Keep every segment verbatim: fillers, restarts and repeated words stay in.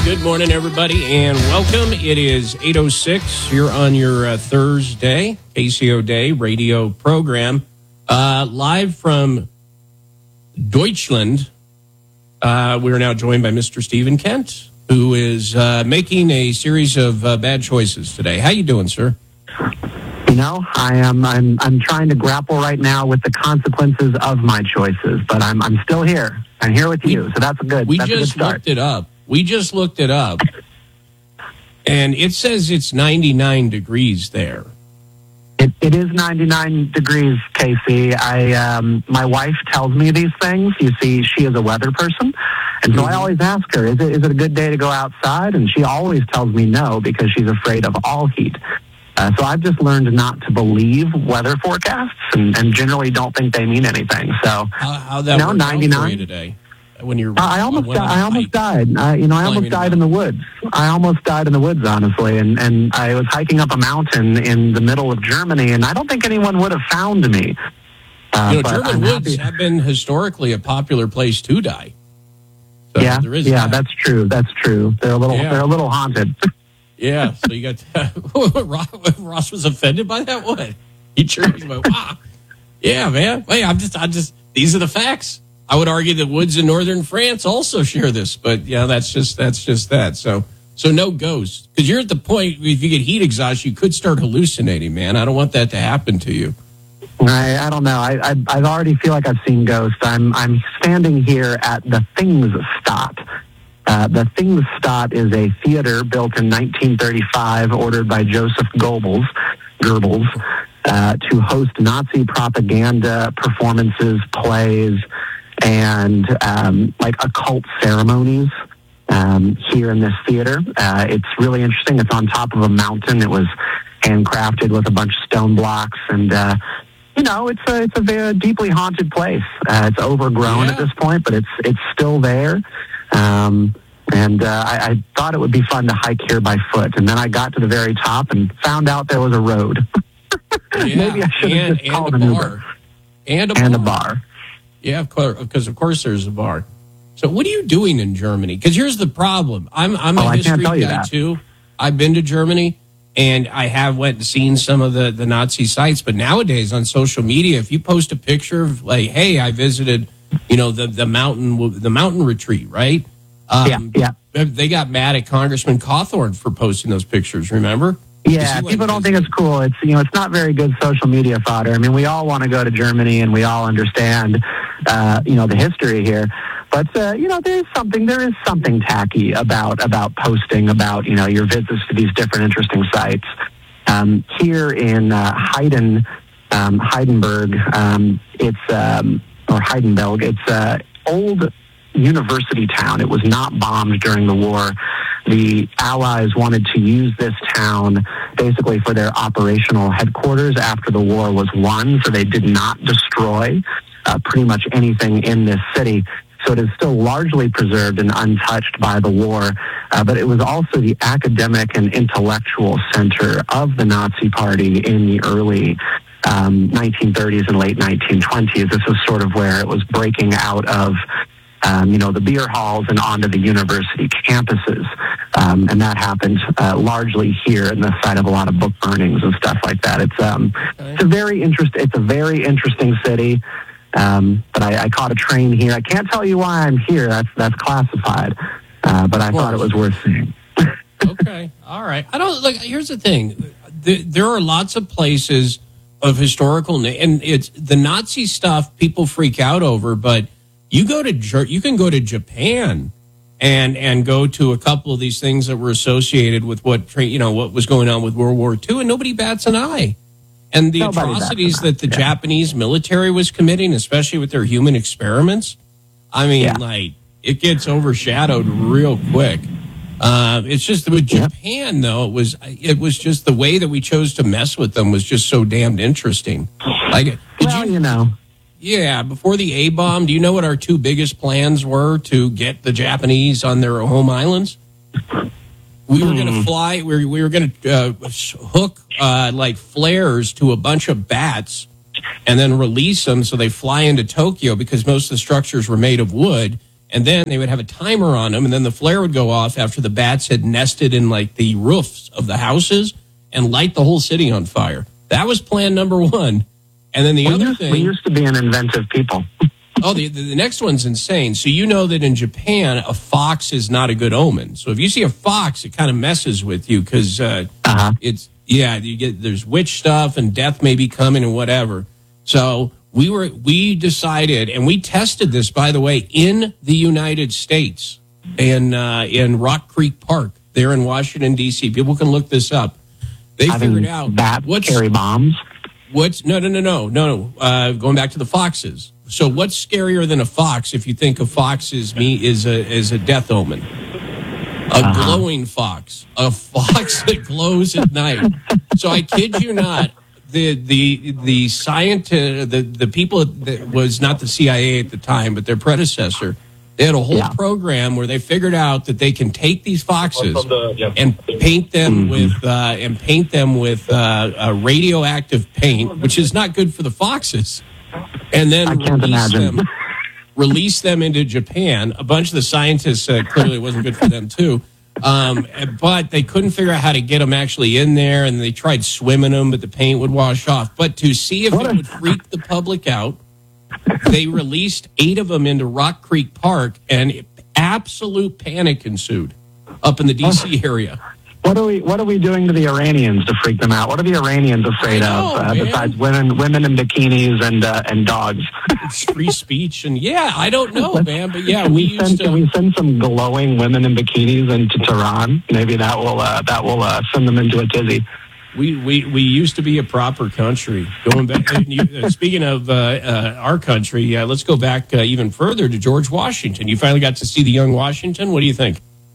Good morning, everybody, and welcome. It is eight oh six here on your uh, Thursday, K C O Day radio program, uh, live from Deutschland. Uh, we are now joined by Mister Stephen Kent, who is uh, making a series of uh, bad choices today. How you doing, sir? You know, I am. I'm. I'm trying to grapple right now with the consequences of my choices, but I'm. I'm still here. I'm here with you, so that's a good. We that's just a good start. looked it up. We just looked it up, and it says it's ninety-nine degrees there. It, it is ninety-nine degrees, Casey. I, um, my wife tells me these things. You see, she is a weather person, and so mm-hmm. I always ask her, "Is it is it a good day to go outside?" And she always tells me no because she's afraid of all heat. Uh, so I've just learned not to believe weather forecasts, and, and generally don't think they mean anything. So how, how that you know, worked ninety-nine out for you today? When you're, uh, I almost, di- I almost died. Uh, you know, I almost died in the woods. I almost died in the woods, honestly. And and I was hiking up a mountain in the middle of Germany, and I don't think anyone would have found me. Uh, you know, German I'm woods happy. have been historically a popular place to die. So yeah, there is yeah, that. that's true. That's true. They're a little, yeah. they're a little haunted. Yeah. So you got Ross was offended by that. What he chirped like, wow. Yeah, man. Wait, I'm just, I'm just. These are the facts. I would argue that woods in northern France also share this, but yeah, that's just that's just that. So so no ghosts, because you're at the point if you get heat exhaustion, you could start hallucinating, man. I don't want that to happen to you. I, I don't know. I, I I already feel like I've seen ghosts. I'm I'm standing here at the Thingstadt. Uh, the Thingstadt is a theater built in nineteen thirty-five, ordered by Joseph Goebbels, Goebbels uh, to host Nazi propaganda performances, plays, and um, like occult ceremonies um, here in this theater. Uh, it's really interesting. It's on top of a mountain. It was handcrafted with a bunch of stone blocks, and uh, you know, it's a it's a very deeply haunted place. Uh, it's overgrown yeah. at this point, but it's it's still there. Um, and uh, I, I thought it would be fun to hike here by foot, and then I got to the very top and found out there was a road. Yeah. Maybe I should have and, just called and an a Uber. bar. And a and bar. a bar. Yeah, because of course there's a bar. So what are you doing in Germany? Because here's the problem. I'm I'm oh, a I history can't tell you guy that. too. I've been to Germany, and I have went and seen some of the, the Nazi sites. But nowadays on social media, if you post a picture of like, hey, I visited, you know, the the mountain the mountain retreat, right? Um, yeah, yeah. They got mad at Congressman Cawthorn for posting those pictures. Remember? Yeah, people don't think it's cool. It's you know, it's not very good social media fodder. I mean, we all want to go to Germany, and we all understand, uh, you know, the history here. But uh, you know, there is something there is something tacky about about posting about you know your visits to these different interesting sites. Um, here in uh, Heiden, um, Heidenberg, um, it's um, or Heidenberg. It's uh, old university town. It was not bombed during the war. The Allies wanted to use this town basically for their operational headquarters after the war was won, so they did not destroy uh, pretty much anything in this city. So it is still largely preserved and untouched by the war, uh, but it was also the academic and intellectual center of the Nazi Party in the early um, nineteen thirties and late nineteen twenties. This was sort of where it was breaking out of Um, you know, the beer halls and onto the university campuses. Um, and that happened uh, largely here in the site of a lot of book burnings and stuff like that. It's um, okay. it's a very interest. It's a very interesting city. Um, but I, I caught a train here. I can't tell you why I'm here. That's that's classified. Uh, but I thought it was worth seeing. Okay, all right. I don't like. Here's the thing: the, there are lots of places of historical, and it's the Nazi stuff. People freak out over, but you go to you can go to Japan and and go to a couple of these things that were associated with what you know what was going on with World War Two, and nobody bats an eye. And the Nobody atrocities that the yeah. Japanese military was committing, especially with their human experiments, I mean, yeah. like it gets overshadowed real quick. Uh, it's just with Japan, yeah. though, it was it was just the way that we chose to mess with them was just so damned interesting. Like, did well, you, you know. Yeah, before the A-bomb, do you know what our two biggest plans were to get the Japanese on their home islands? We were going to fly, we were, we were going to uh, hook uh, like flares to a bunch of bats and then release them so they fly into Tokyo because most of the structures were made of wood. And then they would have a timer on them, and then the flare would go off after the bats had nested in like the roofs of the houses and light the whole city on fire. That was plan number one. And then the we other used, thing... We used to be an inventive people. oh, the, the next one's insane. So you know that in Japan, a fox is not a good omen. So if you see a fox, it kind of messes with you because uh, uh-huh. it's, yeah, you get there's witch stuff and death may be coming and whatever. So... We were we decided, and we tested this, by the way, in the United States, in uh, in Rock Creek Park, there in Washington D C. People can look this up. They Having figured out bat what's carry bombs. What's no no no no no no. Uh, going back to the foxes. So what's scarier than a fox? If you think a fox is me is a is a death omen. A uh-huh. glowing fox, a fox that glows at night. So I kid you not. The the the scientist the the people that was not the C I A at the time, but their predecessor, they had a whole yeah. program where they figured out that they can take these foxes the, yeah. and paint them mm-hmm. with uh, and paint them with uh, a radioactive paint, which is not good for the foxes, and then I can't release imagine. them release them into Japan. A bunch of the scientists uh, clearly it wasn't good for them too. Um, but they couldn't figure out how to get them actually in there, and they tried swimming them, but the paint would wash off. But to see if it would freak the public out, they released eight of them into Rock Creek Park, and absolute panic ensued up in the D C area. What are we What are we doing to the Iranians to freak them out? What are the Iranians afraid know, of uh, besides women, women in bikinis and uh, and dogs? It's free speech, and yeah, I don't know, man, but yeah, we, we used send, to. Can we send some glowing women in bikinis into Tehran? Maybe that will uh, that will uh, send them into a tizzy. We, we we used to be a proper country. Going back, you, uh, speaking of uh, uh, our country, uh, let's go back uh, even further to George Washington. You finally got to see the young Washington. What do you think?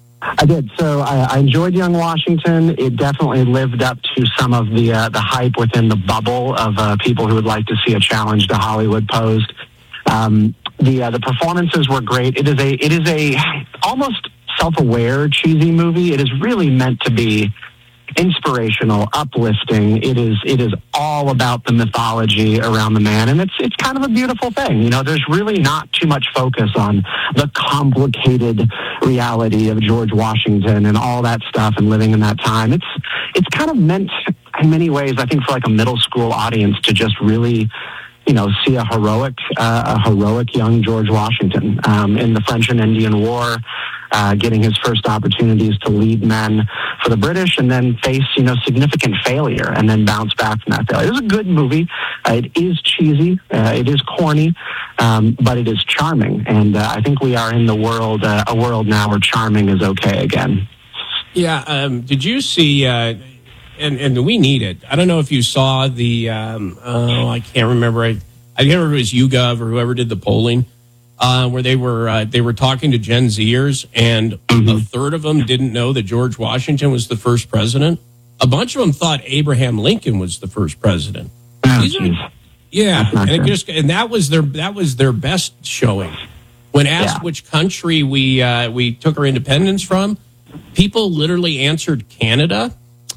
I did. So I, I enjoyed Young Washington. It definitely lived up to some of the uh, the hype within the bubble of uh, people who would like to see a challenge to Hollywood posed. Um, the uh, the performances were great. It is a it is a almost self-aware cheesy movie. It is really meant to be inspirational, uplifting. It is it is all about the mythology around the man, and it's it's kind of a beautiful thing. You know, there's really not too much focus on the complicated reality of George Washington and all that stuff and living in that time. It's it's kind of meant in many ways, I think, for like a middle school audience to just really, you know, see a heroic, uh, a heroic young George Washington um, in the French and Indian War, uh, getting his first opportunities to lead men for the British, and then face, you know, significant failure, and then bounce back from that failure. It was a good movie. Uh, it is cheesy, uh, it is corny, um, but it is charming, and uh, I think we are in the world, uh, a world now where charming is okay again. Yeah. Um, did you see? Uh And, and we need it. I don't know if you saw the, um, oh, I can't remember. I, I can't remember if it was YouGov or whoever did the polling, uh, where they were uh, they were talking to Gen Zers, and mm-hmm. a third of them didn't know that George Washington was the first president. A bunch of them thought Abraham Lincoln was the first president. Oh, These are, yeah, and, it just, and that was their that was their best showing. When asked yeah. which country we uh, we took our independence from, people literally answered Canada.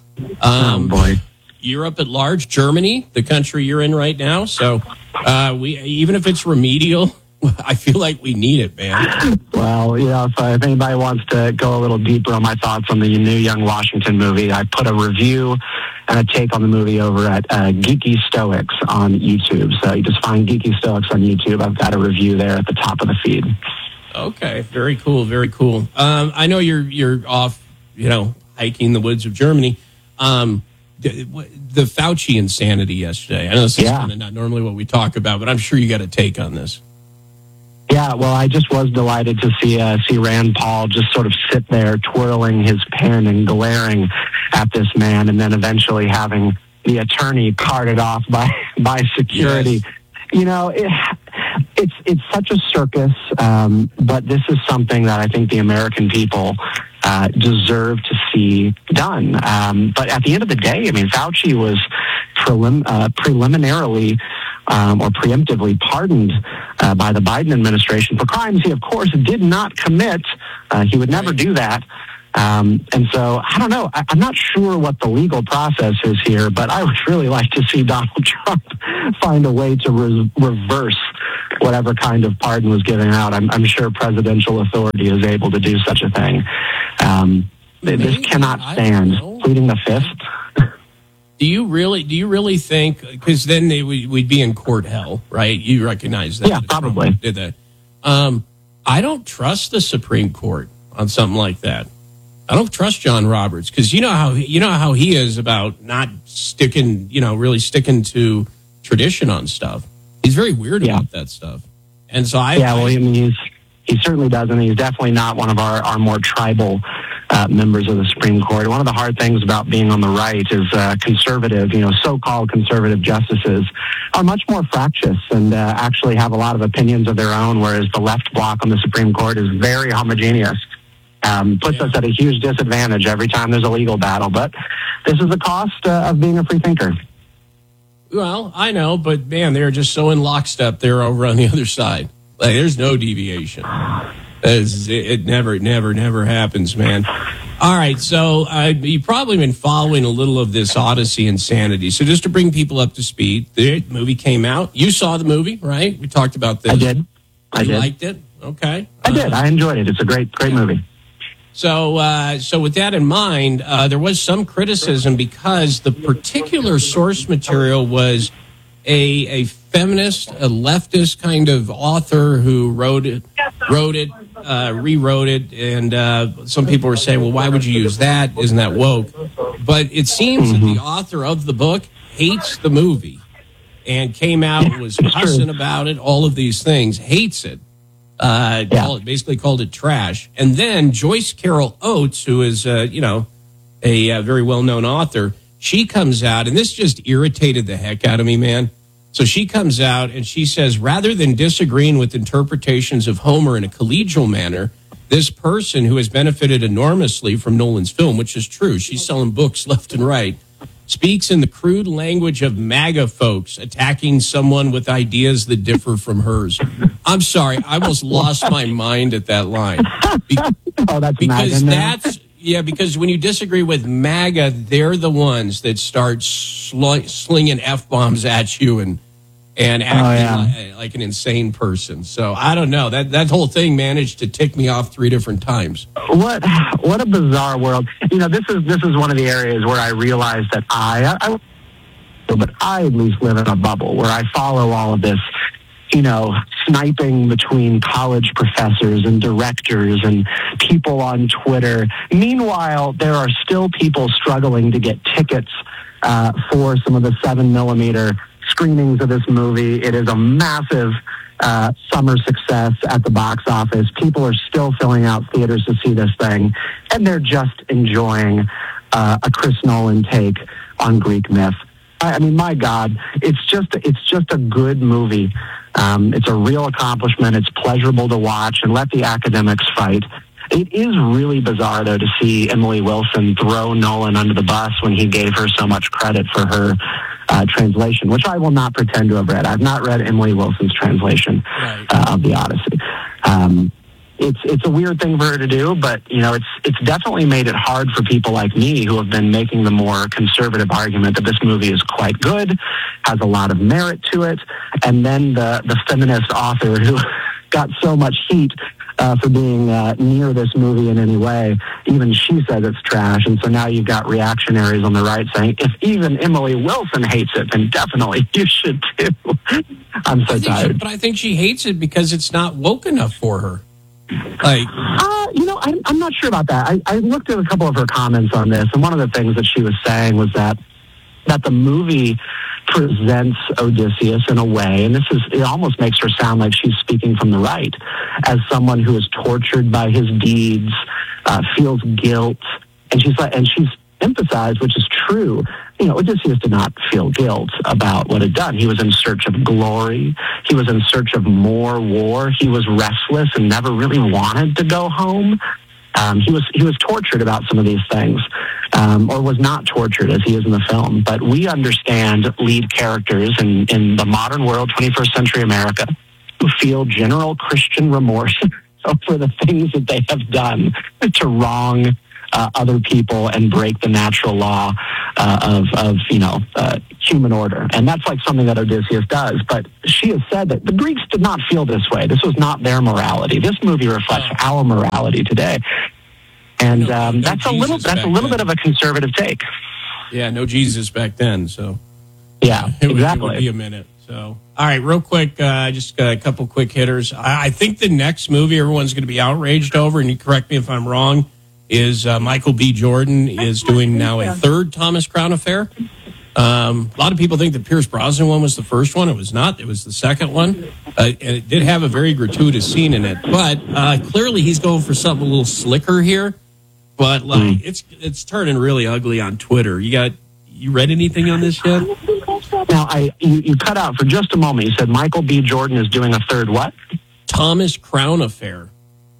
Um, oh boy. Europe at large, Germany, the country you're in right now. So uh, we, even if it's remedial, I feel like we need it, man. Well, you know, if, uh, if anybody wants to go a little deeper on my thoughts on the new Young Washington movie, I put a review and a take on the movie over at uh, Geeky Stoics on YouTube. So you just find Geeky Stoics on YouTube. I've got a review there at the top of the feed. Okay, very cool, very cool. Um, I know you're you're off, you know, hiking the woods of Germany. Um, the, the Fauci insanity yesterday. I know this is yeah. kind of not normally what we talk about, but I'm sure you got a take on this. Yeah, well, I just was delighted to see uh, see Rand Paul just sort of sit there twirling his pen and glaring at this man, and then eventually having the attorney carted off by by security. Yes. You know, it, it's it's such a circus, um, but this is something that I think the American people uh, deserve to see done. Um, but at the end of the day, I mean, Fauci was prelim- uh, preliminarily um, or preemptively pardoned uh, by the Biden administration for crimes he, of course, did not commit. Uh, he would never do that. Um, and so, I don't know, I, I'm not sure what the legal process is here, but I would really like to see Donald Trump find a way to re- reverse whatever kind of pardon was given out. I'm, I'm sure presidential authority is able to do such a thing. Um, Maybe, this cannot stand. Pleading the fifth. Do you really? Do you really think? Because then they, we, we'd be in court hell, right? You recognize that? Yeah, probably did that. Um, I don't trust the Supreme Court on something like that. I don't trust John Roberts because you know how you know how he is about not sticking, you know, really sticking to tradition on stuff. He's very weird yeah. about that stuff, and so I. Yeah, well, I, I mean, he's he certainly doesn't. He's definitely not one of our our more tribal uh, members of the Supreme Court. One of the hard things about being on the right is uh, conservative, you know, so-called conservative justices are much more fractious and uh, actually have a lot of opinions of their own, whereas the left bloc on the Supreme Court is very homogeneous. Um, puts yeah. us at a huge disadvantage every time there's a legal battle. But this is the cost uh, of being a free thinker. Well, I know, but man, they're just so in lockstep there over on the other side. Like, there's no deviation. It's, it, it never, never, never happens, man. All right, so uh, you've probably been following a little of this Odyssey insanity. So just to bring people up to speed, the movie came out. You saw the movie, right? We talked about this. I did. I you did. liked it? Okay. I did. I enjoyed it. It's a great, great movie. So, uh, so with that in mind, uh, there was some criticism because the particular source material was a a feminist, a leftist kind of author who wrote it, wrote it, uh, rewrote it, and uh, some people were saying, "Well, why would you use that? Isn't that woke?" But it seems mm-hmm. that the author of the book hates the movie and came out and was cussing about it. All of these things, hates it. Uh, yeah. call it, basically called it trash. And then Joyce Carol Oates, who is, uh, you know, a, a very well-known author, she comes out, and this just irritated the heck out of me, man. So she comes out and she says, rather than disagreeing with interpretations of Homer in a collegial manner, this person who has benefited enormously from Nolan's film, which is true, she's selling books left and right, speaks in the crude language of MAGA folks attacking someone with ideas that differ from hers. I'm sorry, I almost lost my mind at that line. Be- oh, that's because MAGA that's yeah. Because when you disagree with MAGA, they're the ones that start sl- slinging f bombs at you and and acting oh, yeah. like, like an insane person. So I don't know, that that whole thing managed to tick me off three different times. What what a bizarre world. You know, this is this is one of the areas where I realized that I, I but I at least live in a bubble where I follow all of this, you know, sniping between college professors and directors and people on Twitter. Meanwhile, there are still people struggling to get tickets uh, for some of the seven millimeter screenings of this movie. It is a massive uh, summer success at the box office. People are still filling out theaters to see this thing, and they're just enjoying uh, a Chris Nolan take on Greek myth. I, I mean, my God, it's just it's just a good movie. Um, it's a real accomplishment. It's pleasurable to watch, and let the academics fight. It is really bizarre, though, to see Emily Wilson throw Nolan under the bus when he gave her so much credit for her uh, translation, which I will not pretend to have read. I've not read Emily Wilson's translation right. uh, of the Odyssey. Um, it's it's a weird thing for her to do, but you know, it's it's definitely made it hard for people like me who have been making the more conservative argument that this movie is quite good, has a lot of merit to it, and then the the feminist author who got so much heat Uh, for being uh, near this movie in any way. Even she says it's trash, and so now you've got reactionaries on the right saying, if even Emily Wilson hates it, then definitely you should too. I'm so I tired. She, but I think she hates it because it's not woke enough for her. Like, uh, you know, I'm, I'm not sure about that. I, I looked at a couple of her comments on this, and one of the things that she was saying was that that the movie presents Odysseus in a way, and this is, it almost makes her sound like she's speaking from the right, as someone who is tortured by his deeds, uh, feels guilt, and she's like, and she's emphasized, which is true, you know, Odysseus did not feel guilt about what he'd done. He was in search of glory. He was in search of more war. He was restless and never really wanted to go home. Um, he was he was tortured about some of these things, um, or was not tortured as he is in the film. But we understand lead characters in, in the modern world, twenty-first century America, who feel general Christian remorse for the things that they have done to wrong uh, other people and break the natural law uh, of, of, you know, uh, human order. And that's like something that Odysseus does. But she has said that the Greeks did not feel this way. This was not their morality. This movie reflects our morality today. And no, um, no that's a little that's a little then. bit of a conservative take. Yeah, no Jesus back then. So yeah, it would, exactly. It would be a minute. So all right, real quick, uh, just got a couple quick hitters. I, I think the next movie everyone's going to be outraged over, and you correct me if I'm wrong, is uh, Michael B. Jordan is doing now a third Thomas Crown Affair. Um, a lot of people think the Pierce Brosnan one was the first one. It was not. It was the second one. Uh, and it did have a very gratuitous scene in it. But uh, clearly he's going for something a little slicker here. But like, mm. it's it's turning really ugly on Twitter. You got you read anything on this yet? Now, I you, you cut out for just a moment. You said Michael B. Jordan is doing a third what? Thomas Crown Affair.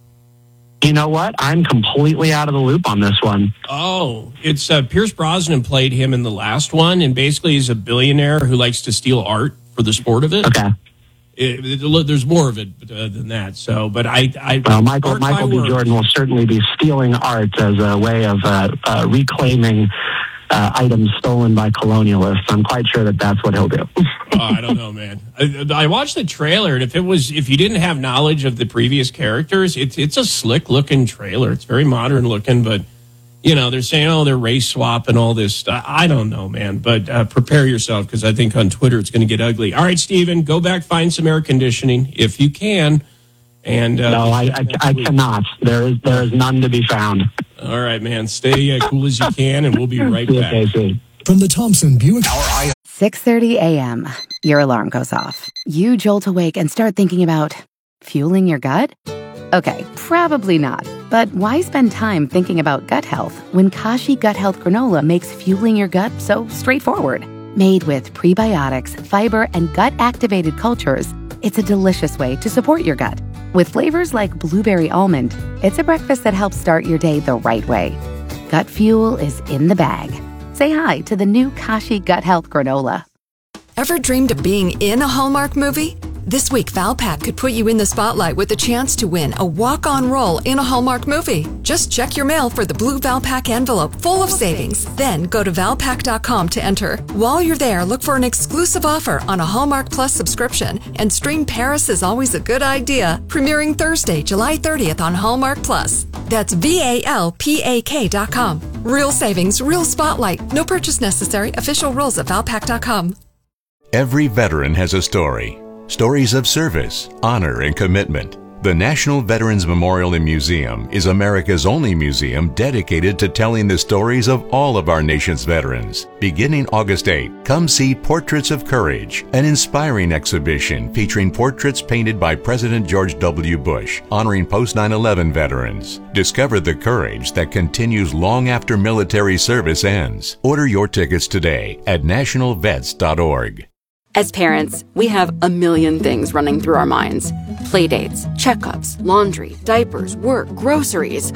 You know what? I'm completely out of the loop on this one. Oh, it's uh, Pierce Brosnan played him in the last one, and basically he's a billionaire who likes to steal art for the sport of it. Okay. It, it, there's more of it uh, than that. So, but I, I well, Michael Michael B. Jordan will certainly be stealing art as a way of uh, uh, reclaiming uh, items stolen by colonialists. I'm quite sure that that's what he'll do. oh, I don't know, man. I, I watched the trailer, and if it was, if you didn't have knowledge of the previous characters, it's it's a slick looking trailer. It's very modern looking, but you know they're saying, oh, they're race swap and all this stuff. I don't know, man. But uh, prepare yourself because I think on Twitter it's going to get ugly. All right, Steven, go back, find some air conditioning if you can. And uh, no, I, I, I cannot. There is there is none to be found. All right, man. Stay uh, cool as you can, and we'll be right back. From the Thompson Buick. six thirty a.m. Your alarm goes off. You jolt awake and start thinking about fueling your gut? Okay, probably not. But why spend time thinking about gut health when Kashi Gut Health Granola makes fueling your gut so straightforward? Made with prebiotics, fiber, and gut-activated cultures, it's a delicious way to support your gut. With flavors like blueberry almond, it's a breakfast that helps start your day the right way. Gut fuel is in the bag. Say hi to the new Kashi Gut Health Granola. Ever dreamed of being in a Hallmark movie? This week, Valpak could put you in the spotlight with a chance to win a walk-on role in a Hallmark movie. Just check your mail for the blue Valpak envelope full of savings. Then go to valpak dot com to enter. While you're there, look for an exclusive offer on a Hallmark Plus subscription and stream Paris is Always a Good Idea, premiering Thursday, July thirtieth on Hallmark Plus. That's V A L P A K dot com. Real savings, real spotlight. No purchase necessary. Official rules at valpak dot com. Every veteran has a story. Stories of service, honor, and commitment. The National Veterans Memorial and Museum is America's only museum dedicated to telling the stories of all of our nation's veterans. Beginning August eighth, come see Portraits of Courage, an inspiring exhibition featuring portraits painted by President George W. Bush, honoring post nine eleven veterans. Discover the courage that continues long after military service ends. Order your tickets today at national vets dot org. As parents, we have a million things running through our minds. Playdates, checkups, laundry, diapers, work, groceries.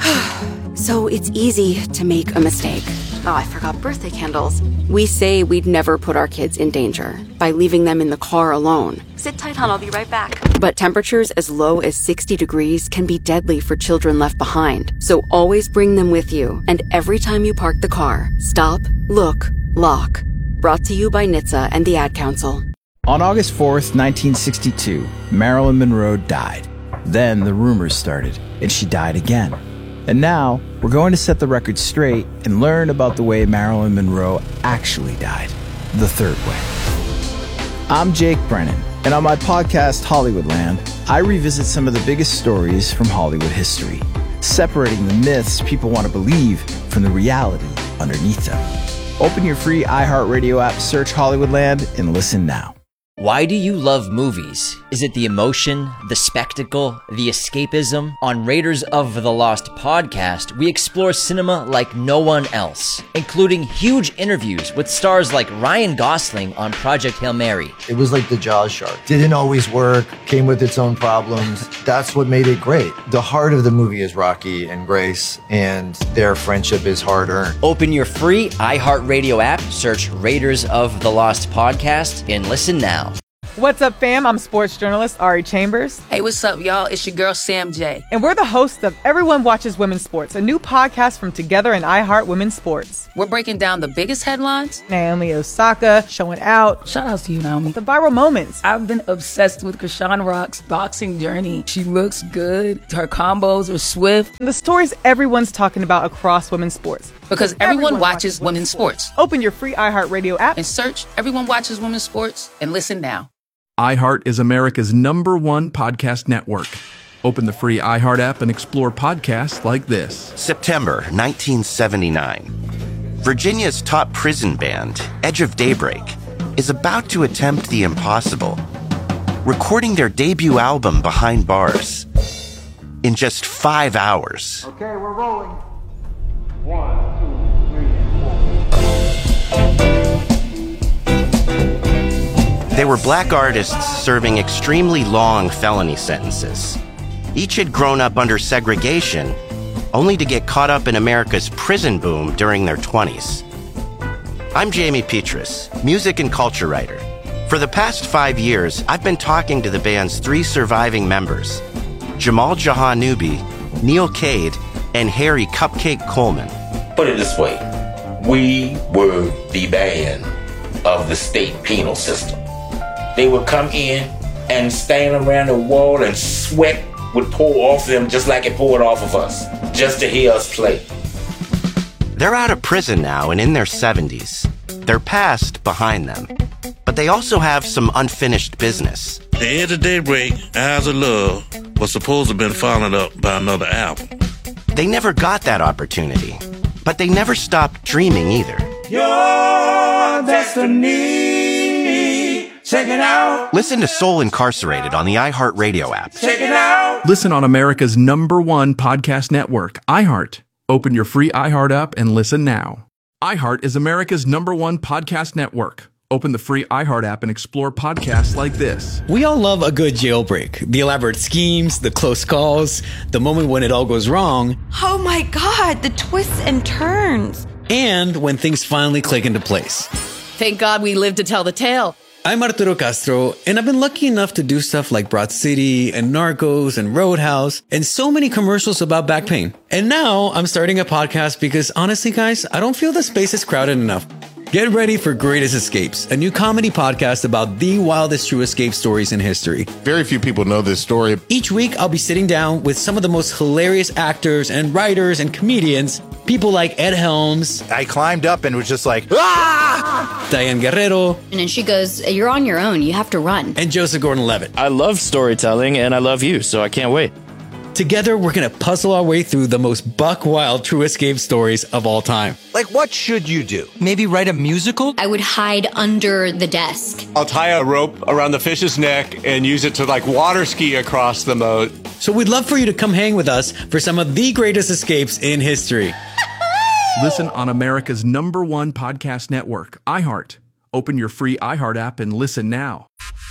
So it's easy to make a mistake. Oh, I forgot birthday candles. We say we'd never put our kids in danger by leaving them in the car alone. Sit tight, hon, I'll be right back. But temperatures as low as sixty degrees can be deadly for children left behind. So always bring them with you. And every time you park the car, stop, look, lock. Brought to you by N H T S A and the Ad Council. On August fourth, nineteen sixty-two, Marilyn Monroe died. Then the rumors started, and she died again. And now, we're going to set the record straight and learn about the way Marilyn Monroe actually died, the third way. I'm Jake Brennan, and on my podcast, Hollywoodland, I revisit some of the biggest stories from Hollywood history, separating the myths people want to believe from the reality underneath them. Open your free iHeartRadio app, search Hollywoodland, and listen now. Why do you love movies? Is it the emotion, the spectacle, the escapism? On Raiders of the Lost podcast, we explore cinema like no one else, including huge interviews with stars like Ryan Gosling on Project Hail Mary. It was like the Jaws shark. Didn't always work, came with its own problems. That's what made it great. The heart of the movie is Rocky and Grace, and their friendship is hard-earned. Open your free iHeartRadio app, search Raiders of the Lost podcast, and listen now. What's up, fam? I'm sports journalist Ari Chambers. Hey, what's up, y'all? It's your girl, Sam J. And we're the hosts of Everyone Watches Women's Sports, a new podcast from Together and iHeart Women's Sports. We're breaking down the biggest headlines. Naomi Osaka showing out. Shout out to you, Naomi. The viral moments. I've been obsessed with Krishan Rock's boxing journey. She looks good. Her combos are swift. And the stories everyone's talking about across women's sports. Because everyone, everyone watches, watches women's sports. sports. Open your free iHeartRadio app and search Everyone Watches Women's Sports and listen now. iHeart is America's number one podcast network. Open the free iHeart app and explore podcasts like this. September nineteen seventy-nine. Virginia's top prison band, Edge of Daybreak, is about to attempt the impossible, recording their debut album Behind Bars in just five hours. Okay, we're rolling. One, two, three, and four. They were black artists serving extremely long felony sentences. Each had grown up under segregation, only to get caught up in America's prison boom during their twenties. I'm Jamie Petrus, music and culture writer. For the past five years, I've been talking to the band's three surviving members, Jamal Jahanoubi, Neil Cade, and Harry Cupcake Coleman. Put it this way, we were the band of the state penal system. They would come in and stand around the wall and sweat would pour off them just like it poured off of us, just to hear us play. They're out of prison now and in their seventies. Their past behind them. But they also have some unfinished business. The Edge of Daybreak, Eyes of Love, was supposed to have been followed up by another album. They never got that opportunity, but they never stopped dreaming either. Your destiny. Check it out. Listen to Soul Incarcerated on the iHeartRadio app. Check it out. Listen on America's number one podcast network, iHeart. Open your free iHeart app and listen now. iHeart is America's number one podcast network. Open the free iHeart app and explore podcasts like this. We all love a good jailbreak. The elaborate schemes, the close calls, the moment when it all goes wrong. Oh my God, the twists and turns. And when things finally click into place. Thank God we lived to tell the tale. I'm Arturo Castro, and I've been lucky enough to do stuff like Broad City and Narcos and Roadhouse and so many commercials about back pain. And now I'm starting a podcast because honestly, guys, I don't feel the space is crowded enough. Get ready for Greatest Escapes, a new comedy podcast about the wildest true escape stories in history. Very few people know this story. Each week, I'll be sitting down with some of the most hilarious actors and writers and comedians. People like Ed Helms. I climbed up and was just like, ah! Diane Guerrero. And then she goes, you're on your own. You have to run. And Joseph Gordon-Levitt. I love storytelling and I love you, so I can't wait. Together, we're going to puzzle our way through the most buck-wild true escape stories of all time. Like, what should you do? Maybe write a musical? I would hide under the desk. I'll tie a rope around the fish's neck and use it to, like, water ski across the moat. So we'd love for you to come hang with us for some of the greatest escapes in history. Listen on America's number one podcast network, iHeart. Open your free iHeart app and listen now.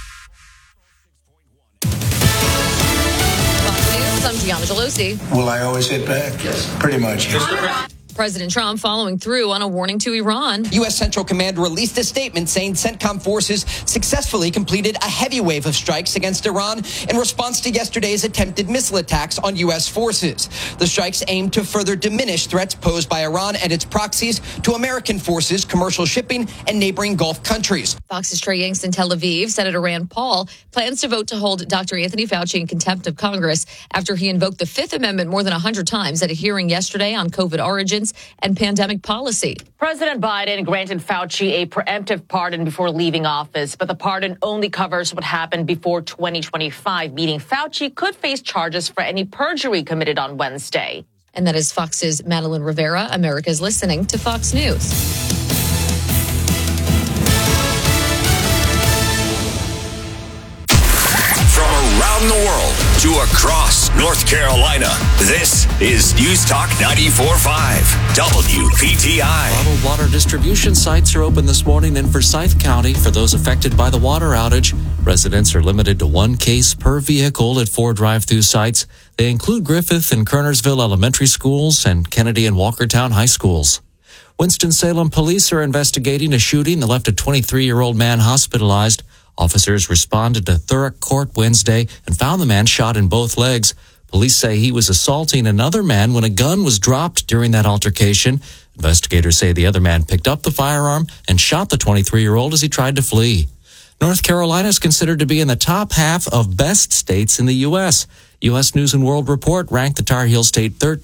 I'm Gianna Gelosi. Will I always hit back? Yes. Pretty much. Yes. President Trump following through on a warning to Iran. U S. Central Command released a statement saying CENTCOM forces successfully completed a heavy wave of strikes against Iran in response to yesterday's attempted missile attacks on U S forces. The strikes aim to further diminish threats posed by Iran and its proxies to American forces, commercial shipping, and neighboring Gulf countries. Fox's Trey Yingst in Tel Aviv. Senator Rand Paul plans to vote to hold Doctor Anthony Fauci in contempt of Congress after he invoked the Fifth Amendment more than one hundred times at a hearing yesterday on COVID origins and pandemic policy. President Biden granted Fauci a preemptive pardon before leaving office, but the pardon only covers what happened before twenty twenty-five, meaning Fauci could face charges for any perjury committed on Wednesday. And that is Fox's Madeline Rivera. America's listening to Fox News. Around the world to across North Carolina, this is News Talk ninety-four point five W P T I. Bottled water distribution sites are open this morning in Forsyth County. For those affected by the water outage, residents are limited to one case per vehicle at four drive-through sites. They include Griffith and Kernersville Elementary Schools and Kennedy and Walkertown High Schools. Winston-Salem police are investigating a shooting that left a twenty-three-year-old man hospitalized. Officers responded to Thurrock Court Wednesday and found the man shot in both legs. Police say he was assaulting another man when a gun was dropped during that altercation. Investigators say the other man picked up the firearm and shot the twenty-three-year-old as he tried to flee. North Carolina is considered to be in the top half of best states in the U S. U S News and World Report ranked the Tar Heel State thirteenth.